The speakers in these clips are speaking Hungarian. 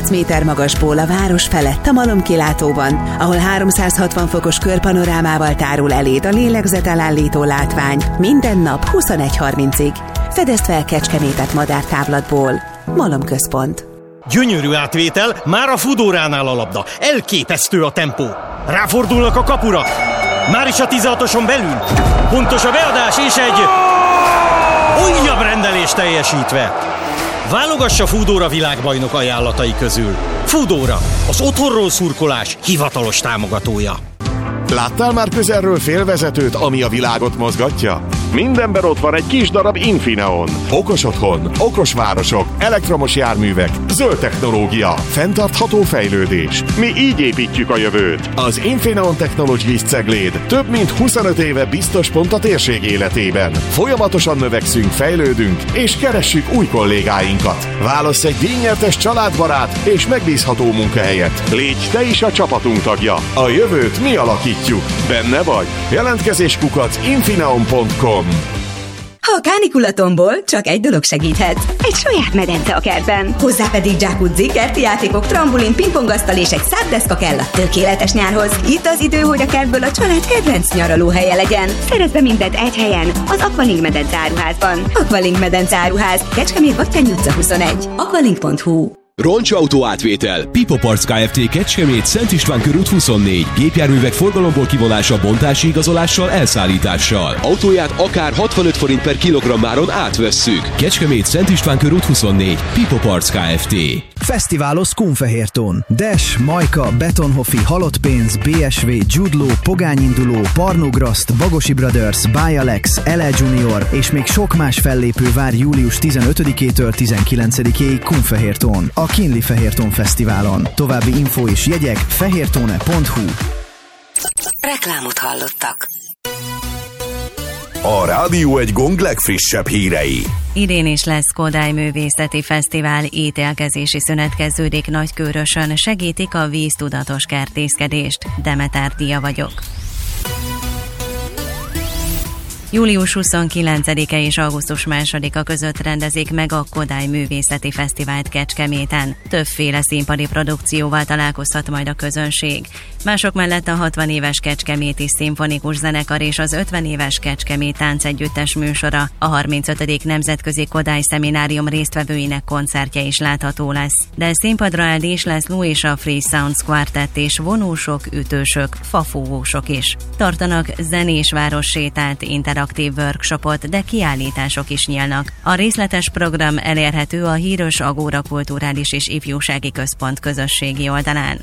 30 méter magasból a város felett a malomkilátóban, ahol 360 fokos körpanorámával tárul eléd a lélegzetelállító látvány minden nap 21:30-ig. Fedezd fel Kecskemétet madártávlatból. Malomközpont. Gyönyörű átvétel, már a Foodóránál a labda. Elképesztő a tempó. Ráfordulnak a kapura. Már is a 16-oson belül. Pontos a beadás és egy újabb rendelés teljesítve. Válogassa Foodóra világbajnok ajánlatai közül. Foodóra, az otthonról szurkolás hivatalos támogatója. Láttál már közelről félvezetőt, ami a világot mozgatja? Mindenben ott van egy kis darab Infineon. Okos otthon, okos városok, elektromos járművek, zöld technológia, fenntartható fejlődés. Mi így építjük a jövőt. Az Infineon Technologies Cegléd több mint 25 éve biztos pont a térség életében. Folyamatosan növekszünk, fejlődünk, és keressük új kollégáinkat. Válassz egy díjnyertes családbarát és megbízható munkahelyet. Légy te is a csapatunk tagja. A jövőt mi alakítjuk. Benne vagy? Jelentkezés @infineon.com. Ha a kánikulatomból csak egy dolog segíthet. Egy saját medence a kertben. Hozzá pedig jacuzzi, kerti játékok, trambolin, pingpongasztal és egy szápdeszka kell a tökéletes nyárhoz. Itt az idő, hogy a kertből a család kedvenc nyaralóhelye legyen. Szerezd be mindent egy helyen, az Aqualink Medence Áruházban. Aqualink Medence Áruház, Kecskemét, Batthyány utca 21. aqualink.hu. Roncsautó átvétel, Pipo Parts Kft. Kecskemét, Szent István körút 24. Gépjárművek forgalomból kivonása, bontási igazolással, elszállítással. Autóját akár 65 forint per kilogrammáron átvesszük. Kecskemét, Szent István körút 24. Pipo Parts Kft. Fesztiválos Kunfehértón. Dash, Majka, Betonhoffi, Halottpénz, BSV, Judlo, Pogányinduló, Parnograszt, Bagosi Brothers, Bialex, LL Junior és még sok más fellépő vár július 15-től 19-ig Kunfehértón, a Kinli Fehértón Fesztiválon. További info és jegyek fehértone.hu. Reklámot hallottak. A Rádió Egy Gong legfrissebb hírei. Idén is lesz Kodály Művészeti Fesztivál, ítélkezési szünet kezdődik Nagykőrösön, segítik a víztudatos kertészkedést. Demeter Dia vagyok. Július 29-e és augusztus 2-a között rendezik meg a Kodály Művészeti Fesztivált Kecskeméten. Többféle színpadi produkcióval találkozhat majd a közönség. Mások mellett a 60 éves Kecskeméti Szimfonikus Zenekar és az 50 éves Kecskemét Táncegyüttes műsora, a 35. Nemzetközi Kodály Szeminárium résztvevőinek koncertje is látható lesz. De színpadra áll Dés László és a Free Sounds Quartet és vonósok, ütősök, fafúvósok is. Tartanak zenés várossétát, interaktív workshopot, de kiállítások is nyílnak. A részletes program elérhető a híres Agóra Kulturális és Ifjúsági Központ közösségi oldalán.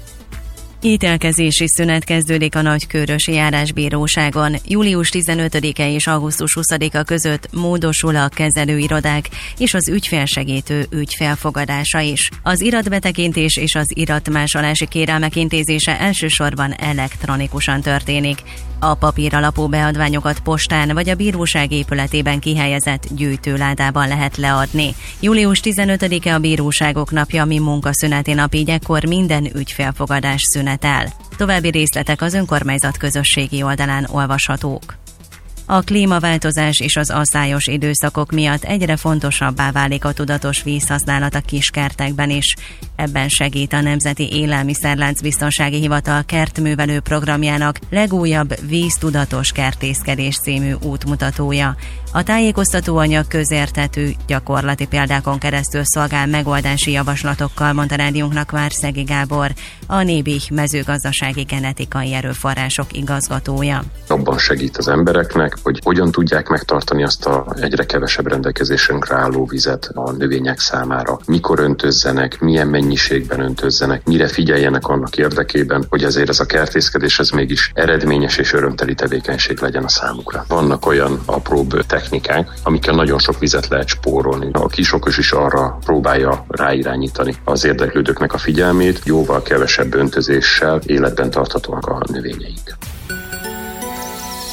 Ítélkezési szünet kezdődik a Nagykőrösi Járásbíróságon. Július 15-e és augusztus 20-a között módosul a kezelőirodák és az ügyfélsegítő ügyfélfogadása is. Az iratbetekintés és az iratmásolási kérelmek intézése elsősorban elektronikusan történik. A papíralapú beadványokat postán vagy a bíróság épületében kihelyezett gyűjtőládában lehet leadni. Július 15-e a bíróságok napja, ami munkaszüneti nap, így ekkor minden ügyfélfogadás szünetel. További részletek az önkormányzat közösségi oldalán olvashatók. A klímaváltozás és az asszályos időszakok miatt egyre fontosabbá válik a tudatos vízhasználat a kiskertekben is. Ebben segít a Nemzeti Élelmiszerlánc Biztonsági Hivatal kertművelő programjának legújabb víztudatos kertészkedés című útmutatója. A tájékoztatóanyag közérthető, gyakorlati példákon keresztül szolgál megoldási javaslatokkal, mondta rádiónknak Várszegi Gábor, a Nébih mezőgazdasági genetikai erőforrások igazgatója. Abban segít az embereknek, hogy hogyan tudják megtartani azt a egyre kevesebb rendelkezésünkre álló vizet a növények számára, mikor öntözzenek, milyen mennyiségben öntözzenek, mire figyeljenek annak érdekében, hogy azért ez a kertészkedés ez mégis eredményes és örömteli tevékenység legyen a számukra. Vannak olyan apróbb technikák, amikkel nagyon sok vizet lehet spórolni. A kisokos is arra próbálja ráirányítani az érdeklődőknek a figyelmét, jóval kevesebb öntözéssel életben tarthatóak a növényeink.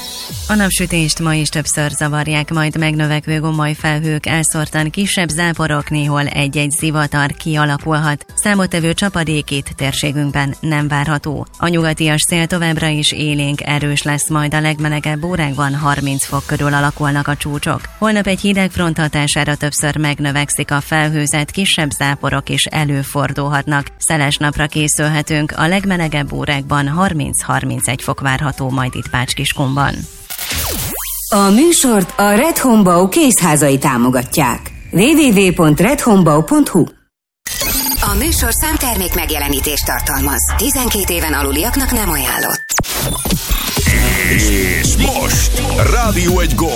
A napsütést ma is többször zavarják, majd megnövekvő gomoly felhők, elszórtan kisebb záporok, néhol egy-egy zivatar kialakulhat. Számottevő csapadék itt térségünkben nem várható. A nyugatias szél továbbra is élénk, erős lesz, majd a legmelegebb órákban 30 fok körül alakulnak a csúcsok. Holnap egy hideg front hatására többször megnövekszik a felhőzet, kisebb záporok is előfordulhatnak. Szeles napra készülhetünk, a legmelegebb órákban 30-31 fok várható majd itt Bács-Kiskunban. A műsort a Red Homebau kézházai támogatják. www.redhomebau.hu. A műsor számtermék megjelenítést tartalmaz. 12 éven aluliaknak nem ajánlott. És most Rádió 1 Gól.